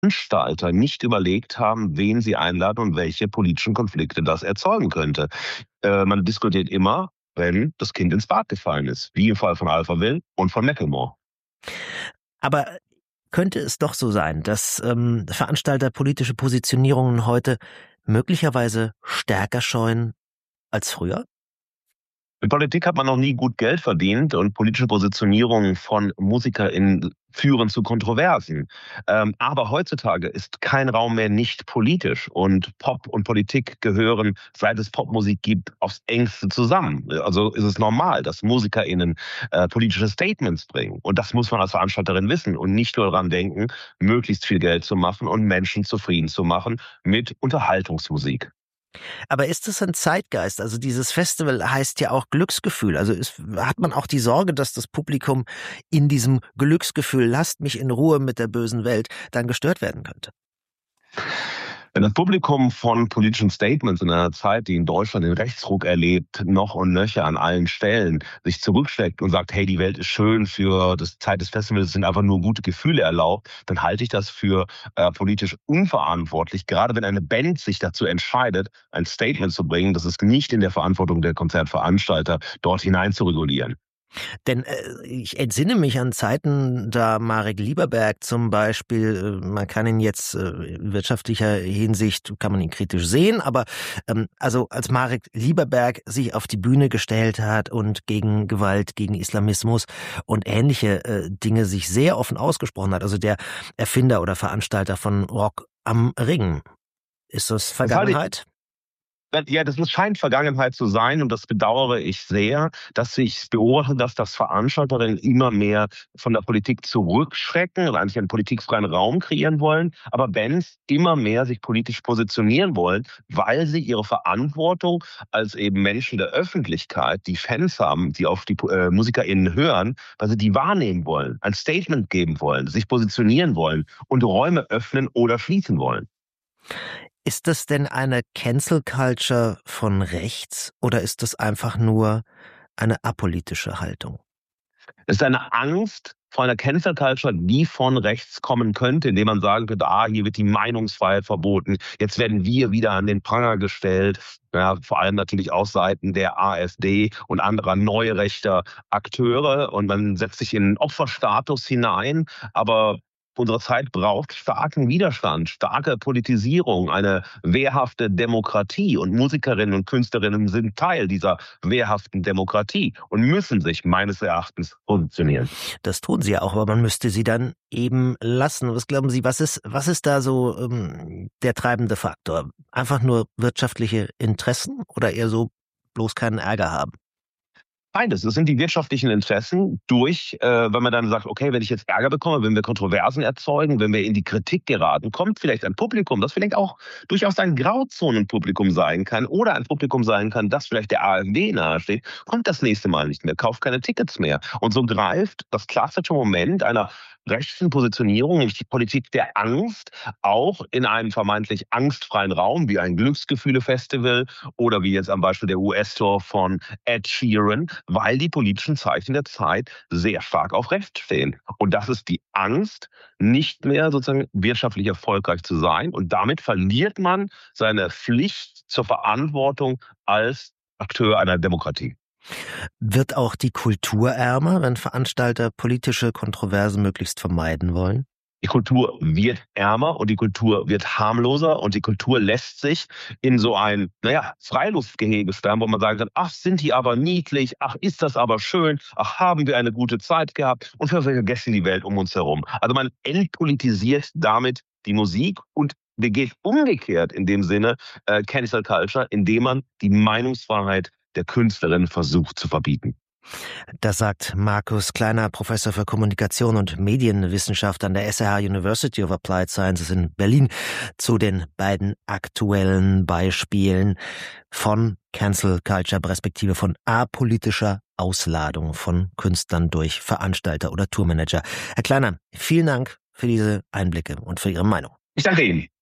Veranstalter nicht überlegt haben, wen sie einladen und welche politischen Konflikte das erzeugen könnte. Man diskutiert immer, wenn das Kind ins Bad gefallen ist, wie im Fall von Alphaville und von Macklemore. Aber könnte es doch so sein, dass Veranstalter politische Positionierungen heute möglicherweise stärker scheuen als früher? In Politik hat man noch nie gut Geld verdient und politische Positionierungen von MusikerInnen führen zu Kontroversen. Aber heutzutage ist kein Raum mehr nicht politisch und Pop und Politik gehören, seit es Popmusik gibt, aufs Engste zusammen. Also ist es normal, dass MusikerInnen politische Statements bringen. Und das muss man als Veranstalterin wissen und nicht nur daran denken, möglichst viel Geld zu machen und Menschen zufrieden zu machen mit Unterhaltungsmusik. Aber ist es ein Zeitgeist? Also dieses Festival heißt ja auch Glücksgefühl. Also hat man auch die Sorge, dass das Publikum in diesem Glücksgefühl, lasst mich in Ruhe mit der bösen Welt, dann gestört werden könnte? Wenn das Publikum von politischen Statements in einer Zeit, die in Deutschland den Rechtsruck erlebt, noch und nöcher an allen Stellen sich zurücksteckt und sagt, hey, die Welt ist schön, für die Zeit des Festivals sind einfach nur gute Gefühle erlaubt, dann halte ich das für politisch unverantwortlich. Gerade wenn eine Band sich dazu entscheidet, ein Statement zu bringen, das ist nicht in der Verantwortung der Konzertveranstalter, dort hinein zu regulieren. Denn ich entsinne mich an Zeiten, da Marek Lieberberg zum Beispiel, man kann ihn jetzt in wirtschaftlicher Hinsicht, kann man ihn kritisch sehen, aber also als Marek Lieberberg sich auf die Bühne gestellt hat und gegen Gewalt, gegen Islamismus und ähnliche Dinge sich sehr offen ausgesprochen hat, also der Erfinder oder Veranstalter von Rock am Ring. Ist das Vergangenheit? Ja, das scheint Vergangenheit zu sein und das bedauere ich sehr, dass ich beobachte, dass das Veranstalterinnen immer mehr von der Politik zurückschrecken und eigentlich einen politikfreien Raum kreieren wollen, aber Bands immer mehr sich politisch positionieren wollen, weil sie ihre Verantwortung als eben Menschen der Öffentlichkeit, die Fans haben, die auf die MusikerInnen hören, weil sie die wahrnehmen wollen, ein Statement geben wollen, sich positionieren wollen und Räume öffnen oder schließen wollen. Ist das denn eine Cancel Culture von rechts oder ist das einfach nur eine apolitische Haltung? Es ist eine Angst vor einer Cancel Culture, die von rechts kommen könnte, indem man sagen könnte, hier wird die Meinungsfreiheit verboten, jetzt werden wir wieder an den Pranger gestellt, ja, vor allem natürlich aus Seiten der AfD und anderer neurechter Akteure und man setzt sich in einen Opferstatus hinein, aber unsere Zeit braucht starken Widerstand, starke Politisierung, eine wehrhafte Demokratie. Und Musikerinnen und Künstlerinnen sind Teil dieser wehrhaften Demokratie und müssen sich meines Erachtens positionieren. Das tun sie ja auch, aber man müsste sie dann eben lassen. Was glauben Sie, was ist da so der treibende Faktor? Einfach nur wirtschaftliche Interessen oder eher so bloß keinen Ärger haben? Beides. Das sind die wirtschaftlichen Interessen wenn man dann sagt, okay, wenn ich jetzt Ärger bekomme, wenn wir Kontroversen erzeugen, wenn wir in die Kritik geraten, kommt vielleicht ein Publikum, das vielleicht auch durchaus ein Grauzonenpublikum sein kann oder ein Publikum sein kann, das vielleicht der AfD nahesteht, kommt das nächste Mal nicht mehr, kauft keine Tickets mehr. Und so greift das klassische Moment einer rechten Positionierung, nämlich die Politik der Angst, auch in einen vermeintlich angstfreien Raum wie ein Glücksgefühle-Festival oder wie jetzt am Beispiel der US-Tour von Ed Sheeran, weil die politischen Zeichen der Zeit sehr stark auf rechts stehen. Und das ist die Angst, nicht mehr sozusagen wirtschaftlich erfolgreich zu sein. Und damit verliert man seine Pflicht zur Verantwortung als Akteur einer Demokratie. Wird auch die Kultur ärmer, wenn Veranstalter politische Kontroversen möglichst vermeiden wollen? Die Kultur wird ärmer und die Kultur wird harmloser und die Kultur lässt sich in so ein, Freiluftgehege sperren, wo man sagen kann, ach, sind die aber niedlich, ach, ist das aber schön, ach, haben wir eine gute Zeit gehabt und wir vergessen die Welt um uns herum. Also man entpolitisiert damit die Musik und begeht umgekehrt in dem Sinne Cancel Culture, indem man die Meinungsfreiheit der Künstlerin versucht zu verbieten. Das sagt Markus Kleiner, Professor für Kommunikation und Medienwissenschaft an der SRH University of Applied Sciences in Berlin, zu den beiden aktuellen Beispielen von Cancel Culture, respektive von apolitischer Ausladung von Künstlern durch Veranstalter oder Tourmanager. Herr Kleiner, vielen Dank für diese Einblicke und für Ihre Meinung. Ich danke Ihnen.